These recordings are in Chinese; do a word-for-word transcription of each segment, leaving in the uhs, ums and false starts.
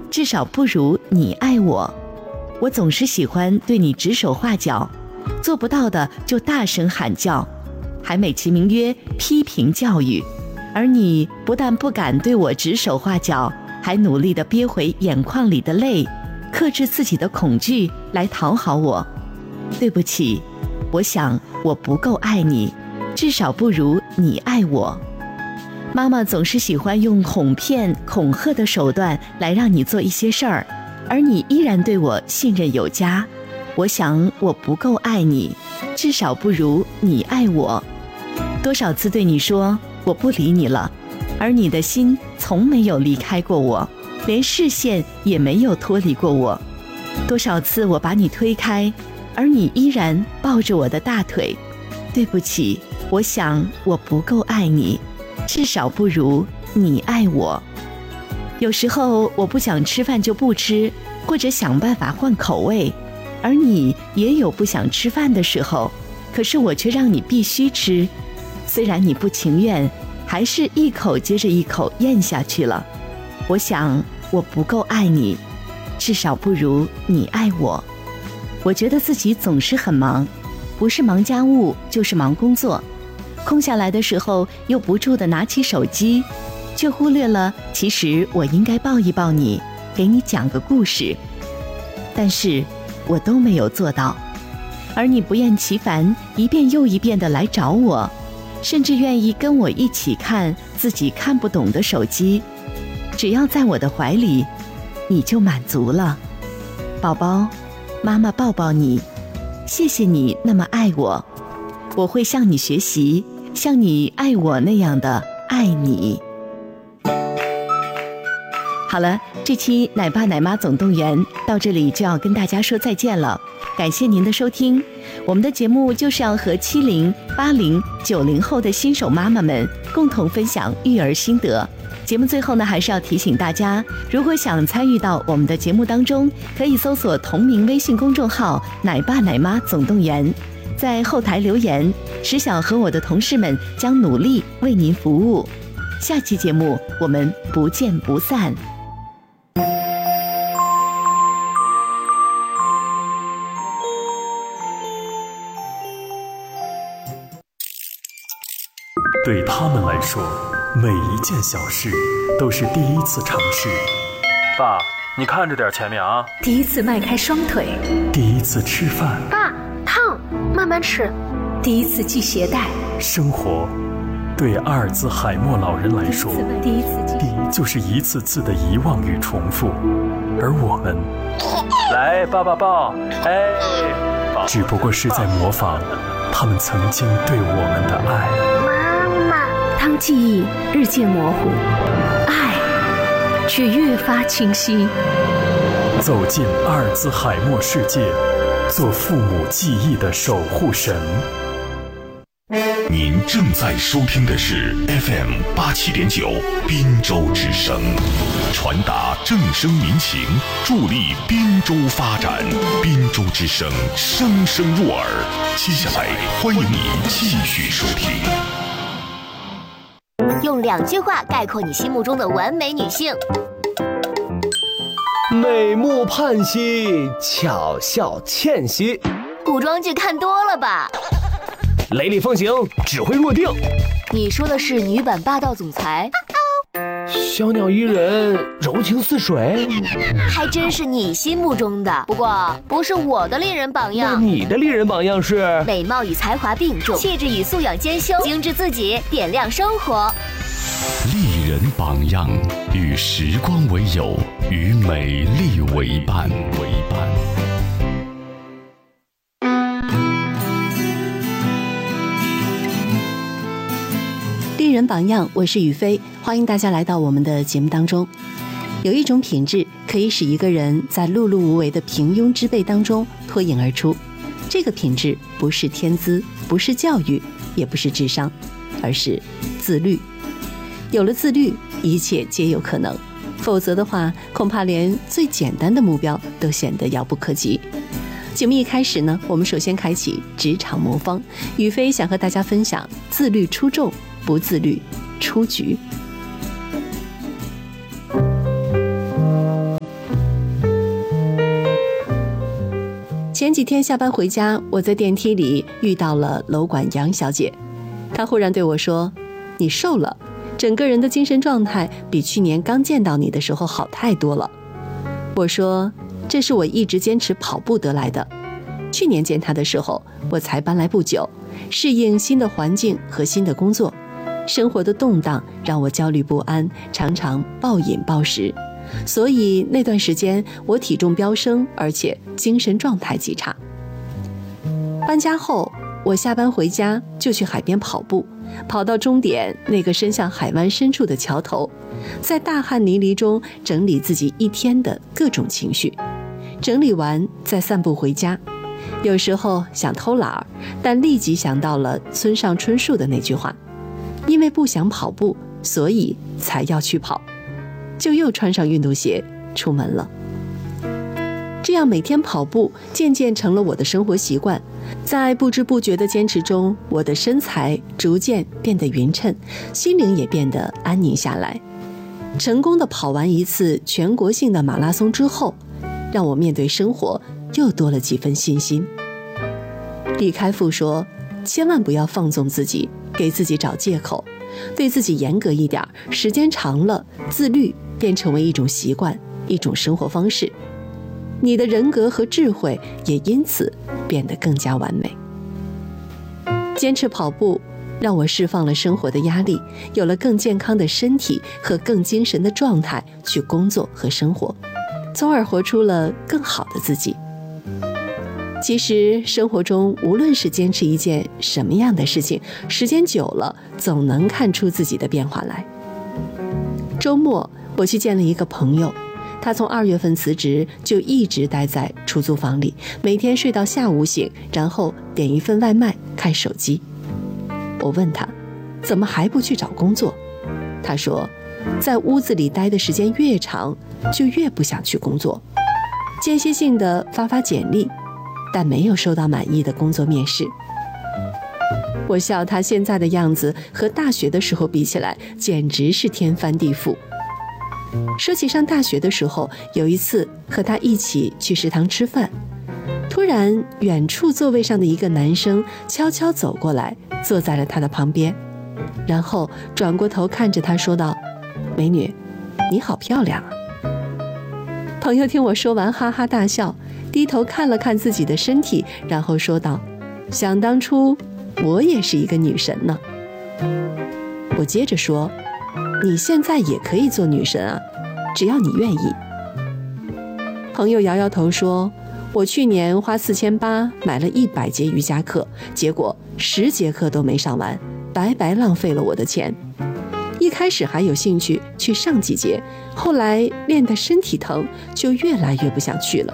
至少不如你爱我。我总是喜欢对你指手画脚，做不到的就大声喊叫，还美其名曰批评教育，而你不但不敢对我指手画脚，还努力地憋回眼眶里的泪，克制自己的恐惧来讨好我。对不起，我想我不够爱你，至少不如你爱我。妈妈总是喜欢用哄骗、恐吓的手段来让你做一些事儿，而你依然对我信任有加。我想我不够爱你，至少不如你爱我。多少次对你说我不理你了，而你的心从没有离开过我，连视线也没有脱离过我。多少次我把你推开，而你依然抱着我的大腿。对不起，我想我不够爱你，至少不如你爱我。有时候我不想吃饭就不吃，或者想办法换口味，而你也有不想吃饭的时候，可是我却让你必须吃。虽然你不情愿，还是一口接着一口咽下去了。我想我不够爱你，至少不如你爱我。我觉得自己总是很忙，不是忙家务就是忙工作，空下来的时候又不住地拿起手机，却忽略了其实我应该抱一抱你，给你讲个故事。但是我都没有做到，而你不厌其烦一遍又一遍地来找我，甚至愿意跟我一起看自己看不懂的手机。只要在我的怀里，你就满足了。宝宝，妈妈抱抱你，谢谢你那么爱我，我会向你学习，像你爱我那样的爱你。好了，这期奶爸奶妈总动员到这里就要跟大家说再见了，感谢您的收听。我们的节目就是要和七零、八零、九零后的新手妈妈们共同分享育儿心得。节目最后呢，还是要提醒大家，如果想参与到我们的节目当中，可以搜索同名微信公众号奶爸奶妈总动员，在后台留言，石晓和我的同事们将努力为您服务。下期节目我们不见不散。 对他们来说，每一件小事都是第一次尝试。 爸，你看着点前面啊！ 第一次迈开双腿， 第一次吃饭。 爸，烫，慢慢吃。 第一次系鞋带。 生活，对阿尔兹海默老人来说， 第一次第一就是一次次的遗忘与重复，而我们， 来抱抱抱，哎， 只不过是在模仿他们曾经对我们的爱。 当记忆日渐模糊，爱却越发清晰。 走进阿尔兹海默世界，做父母记忆的守护神。 您正在收听的是 F M 八七点九滨州之声，传达正声民情，助力滨州发展。滨州之声，声声入耳。接下来，欢迎你继续收听。 用两句话概括你心目中的完美女性： 美目盼兮，巧笑倩兮。 古装剧看多了吧？ 雷厉风行，指挥若定。 你说的是女版霸道总裁？ 小鸟依人，柔情似水。 还真是你心目中的，不过不是我的丽人榜样。 那你的丽人榜样是？ 美貌与才华并重，气质与素养兼修，精致自己，点亮生活。 丽人榜样，与时光为友，与美丽为伴。为伴。 丽人榜样，我是雨飞，欢迎大家来到我们的节目当中。有一种品质可以使一个人在碌碌无为的平庸之辈当中脱颖而出，这个品质不是天资，不是教育，也不是智商，而是自律。有了自律，一切皆有可能，否则的话，恐怕连最简单的目标都显得遥不可及。节目一开始呢，我们首先开启职场魔方，雨飞想和大家分享自律出众，不自律出局。 前几天下班回家，我在电梯里遇到了楼管杨小姐，她忽然对我说：“你瘦了，整个人的精神状态比去年刚见到你的时候好太多了。”我说：“这是我一直坚持跑步得来的。去年见她的时候，我才搬来不久，适应新的环境和新的工作，生活的动荡让我焦虑不安，常常暴饮暴食。所以那段时间我体重飙升，而且精神状态极差。搬家后，我下班回家就去海边跑步，跑到终点那个伸向海湾深处的桥头，在大汗淋漓中整理自己一天的各种情绪，整理完再散步回家。有时候想偷懒儿，但立即想到了村上春树的那句话：因为不想跑步，所以才要去跑。就又穿上运动鞋出门了。这样每天跑步渐渐成了我的生活习惯，在不知不觉的坚持中，我的身材逐渐变得匀称，心灵也变得安宁下来。成功的跑完一次全国性的马拉松之后，让我面对生活又多了几分信心。李开复说，千万不要放纵自己，给自己找借口，对自己严格一点，时间长了，自律便成为一种习惯，一种生活方式。你的人格和智慧也因此变得更加完美。坚持跑步让我释放了生活的压力，有了更健康的身体和更精神的状态去工作和生活，从而活出了更好的自己。其实生活中无论是坚持一件什么样的事情，时间久了总能看出自己的变化来。周末我去见了一个朋友，他从二月份辞职就一直待在出租房里，每天睡到下午醒，然后点一份外卖，看手机。我问他怎么还不去找工作，他说在屋子里待的时间越长，就越不想去工作，间歇性的发发简历，但没有收到满意的工作面试。我笑他现在的样子和大学的时候比起来，简直是天翻地覆。说起上大学的时候，有一次和他一起去食堂吃饭，突然远处座位上的一个男生悄悄走过来，坐在了他的旁边，然后转过头看着他说道：“美女，你好漂亮啊。”朋友听我说完哈哈大笑，低头看了看自己的身体，然后说道：“想当初我也是一个女神呢。”我接着说：“你现在也可以做女神啊，只要你愿意。”朋友摇摇头说：“我去年花四千八买了一百节瑜伽课，结果十节课都没上完，白白浪费了我的钱。一开始还有兴趣去上几节，后来练得身体疼，就越来越不想去了。”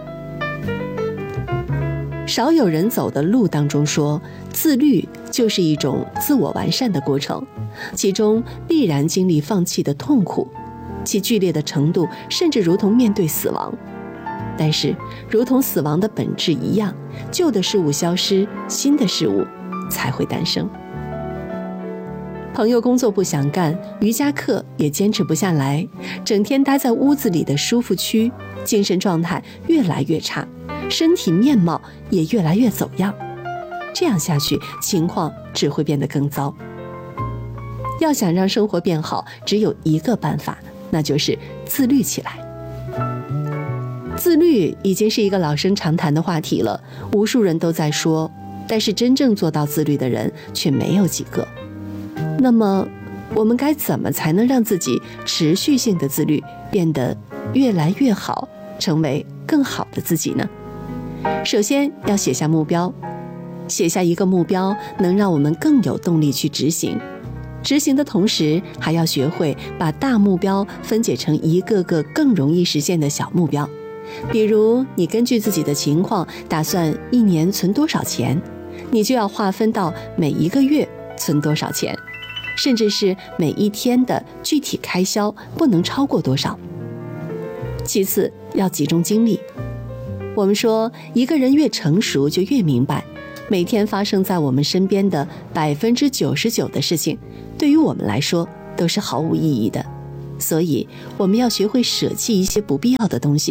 少有人走的路当中说，自律就是一种自我完善的过程，其中必然经历放弃的痛苦，其剧烈的程度甚至如同面对死亡。但是如同死亡的本质一样，旧的事物消失，新的事物才会诞生。朋友工作不想干，瑜伽课也坚持不下来，整天待在屋子里的舒服区，精神状态越来越差，身体面貌也越来越走样。这样下去，情况只会变得更糟。要想让生活变好，只有一个办法，那就是自律起来。自律已经是一个老生常谈的话题了，无数人都在说，但是真正做到自律的人却没有几个。那么我们该怎么才能让自己持续性的自律变得越来越好，成为更好的自己呢？首先要写下目标，写下一个目标能让我们更有动力去执行，执行的同时还要学会把大目标分解成一个个更容易实现的小目标。比如你根据自己的情况打算一年存多少钱，你就要划分到每一个月存多少钱，甚至是每一天的具体开销不能超过多少。其次要集中精力，我们说一个人越成熟就越明白，每天发生在我们身边的百分之九十九的事情，对于我们来说都是毫无意义的。所以我们要学会舍弃一些不必要的东西，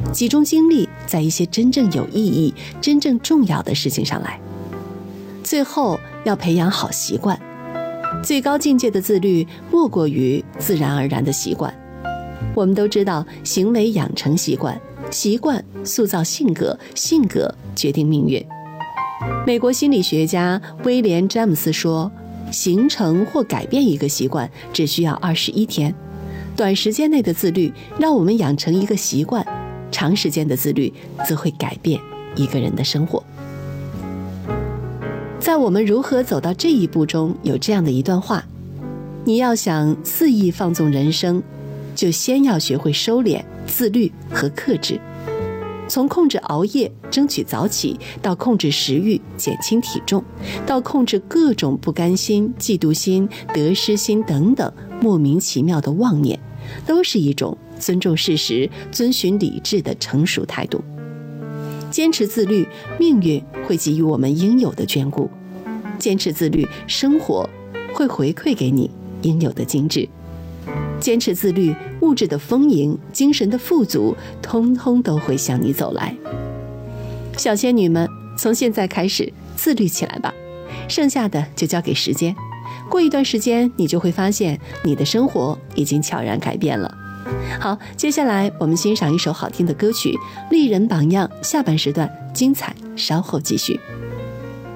集中精力在一些真正有意义、真正重要的事情上来。最后要培养好习惯，最高境界的自律莫过于自然而然的习惯。我们都知道，行为养成习惯，习惯塑造性格，性格决定命运。美国心理学家威廉·詹姆斯说，形成或改变一个习惯只需要二十一天。短时间内的自律让我们养成一个习惯，长时间的自律则会改变一个人的生活。在我们如何走到这一步中，有这样的一段话：你要想肆意放纵人生，就先要学会收敛、自律和克制。从控制熬夜争取早起，到控制食欲减轻体重，到控制各种不甘心、嫉妒心、得失心等等莫名其妙的妄念，都是一种尊重事实、遵循理智的成熟态度。坚持自律，命运会给予我们应有的眷顾；坚持自律，生活会回馈给你应有的精致。坚持自律，物质的丰盈、精神的富足，通通都会向你走来。小仙女们，从现在开始自律起来吧，剩下的就交给时间。过一段时间，你就会发现你的生活已经悄然改变了。好，接下来我们欣赏一首好听的歌曲《丽人榜样》，下半时段精彩稍后继续。